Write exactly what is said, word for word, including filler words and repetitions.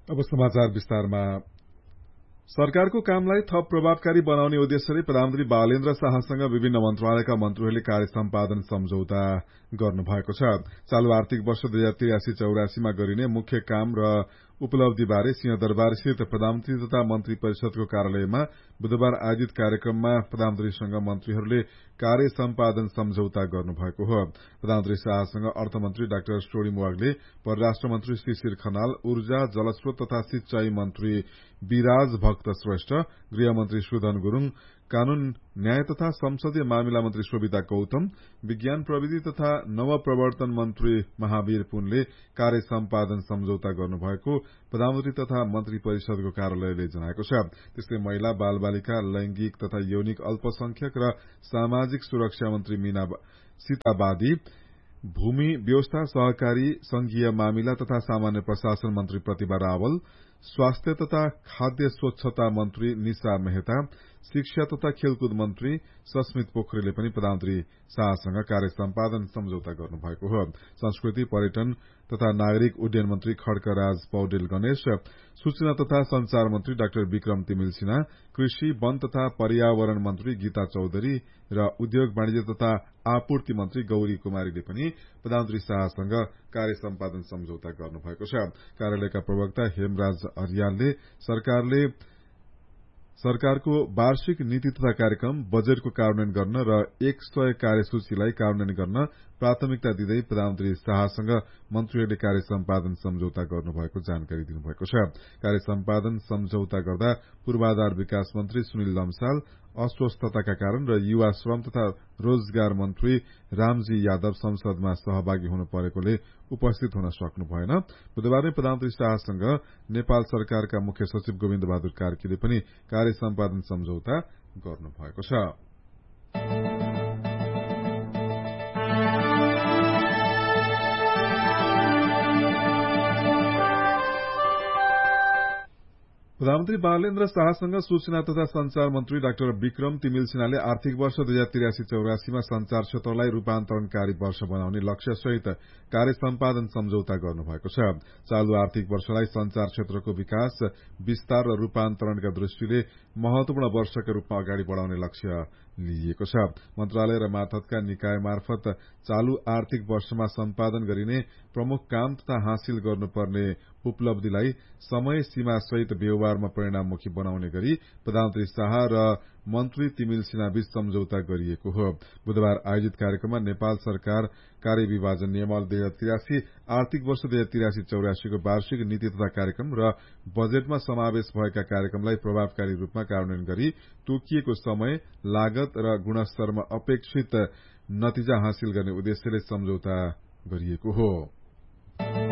अब समाचार विस्तारमा। सरकारको कामलाई थप प्रभावकारी बनाउने उद्देश्यले प्रधानमन्त्री बालेन्द्र शाहसँग विभिन्न मन्त्रालयका मन्त्रीहरूले कार्य सम्पादन सम्झौता गर्नुभएको छ। चालू आर्थिक वर्ष दुई हजार त्रियासी चौरासीमा गरिने मुख्य काम र उपलब्धिबारे सिंहदरबार स्थित प्रधानमन्त्री तथा मन्त्री परिषदको कार्यालयमा बुधबार आयोजित कार्यक्रममा प्रधानमन्त्रीसँग मन्त्रीहरूले कार्य सम्पादन सम्झौता गर्नुभएको हो। प्रधानमन्त्री शाहसँग अर्थमन्त्री डाक्टर स्टोलिम वाग्ले, परराष्ट्र मन्त्री शिशिर खनाल, ऊर्जा, जलस्रोत तथा सिंचाई मन्त्री विराज भक्त श्रेष्ठ, गृहमन्त्री सुधन गुरूङ, कानून न्याय तथा संसदीय मामिला मन्त्री शोभिता गौतम, विज्ञान प्रविधि तथा नवप्रवर्तन मन्त्री महावीर पुनले कार्य सम्पादन सम्झौता गर्नुभएको प्रधानमन्त्री तथा मन्त्री परिषदको कार्यालयले जनाएको छ। त्यस्तै महिला, बाल बालिका, लैंगिक तथा यौनिक अल्पसंख्यक र सामाजिक सुरक्षा मन्त्री मीना सीतावादी, भूमि व्यवस्था, सहकारी, संघीय मामिला तथा सामान्य प्रशासन मन्त्री प्रतिभा रावल, स्वास्थ्य तथा खाद्य स्वच्छता मन्त्री निशा मेहता, शिक्षा तथा खेलकुद मन्त्री सस्मित पोखरेलले पनि प्रधानमन्त्री शाहसँग कार्य सम्पादन सम्झौता गर्नुभएको हो। संस्कृति, पर्यटन तथा नागरिक उड्डयन मन्त्री खड्कराज पौडेल गणेश, सूचना तथा संचार मन्त्री डाक्टर विक्रम तिमिल सिन्हा, कृषि, वन तथा पर्यावरण मन्त्री गीता चौधरी र उद्योग वाणिज्य तथा आपूर्ति मन्त्री गौरी कुमारीले पनि प्रधानमन्त्री शाहसँग कार्य सम्पादन सम्झौता गर्नुभएको छ। कार्यालयका प्रवक्ता हेमराज हरियालले सरकारले सरकारको वार्षिक नीति तथा कार्यक्रम, बजेटको कार्यान्वयन गर्न र एक सय कार्यसूचीलाई कार्यान्वयन गर्न प्राथमिकता दिँदै प्रधानमन्त्री शाहसँग मन्त्रीहरूले कार्य सम्पादन सम्झौता गर्नुभएको जानकारी दिनुभएको छ। कार्य सम्पादन सम्झौता गर्दा पूर्वाधार विकास मन्त्री सुनिल लम्साल अस्वस्थताका कारण र युवा श्रम तथा रोजगार मन्त्री रामजी यादव संसदमा सहभागी हुनु परेकोले उपस्थित हुन सक्नु भएन। बुधबार नै प्रधानमन्त्री शाहसँग नेपाल सरकारका मुख्य सचिव गोविन्द बहादुर कार्कीले पनि कार्य सम्पादन सम्झौता गर्नुभएको छ। प्रधानमन्त्री बालेन्द्र शाहसँग सूचना तथा संचार मन्त्री डाक्टर विक्रम तिमिल सिन्हाले आर्थिक वर्ष दुई हजार त्रियासी चौरासीमा संचार क्षेत्रलाई रूपान्तरणकारी वर्ष बनाउने लक्ष्यसहित कार्य सम्पादन सम्झौता गर्नुभएको छ। चालू आर्थिक वर्षलाई संचार क्षेत्रको विकास, विस्तार र रूपान्तरणका दृष्टिले महत्वपूर्ण वर्षका रूपमा अगाडि बढ़ाउने लक्ष्य लिइएको छ। मन्त्रालय र मार्फतका निकाय मार्फत चालू आर्थिक वर्षमा सम्पादन गरिने प्रमुख काम तथा हासिल गर्नुपर्ने उपलब्धिलाई समय सीमा सहित व्यवहारमा परिणाममुखी बनाउने गरी प्रधानमन्त्री शाह र मन्त्री तिमिल सिन्हा बीच सम्झौता गरिएको हो। बुधबार आयोजित कार्यक्रममा नेपाल सरकार कार्य विभाजन नियमावली दुई हजार त्रियासी, आर्थिक वर्ष दुई हजार त्रियासी चौरासीको वार्षिक नीति तथा कार्यक्रम र बजेटमा समावेश भएका कार्यक्रमलाई प्रभावकारी रूपमा कार्यान्वयन गरी तोकिएको समय, लागत र गुणस्तरमा अपेक्षित नतिजा हासिल गर्ने उद्देश्यले सम्झौता गरिएको हो।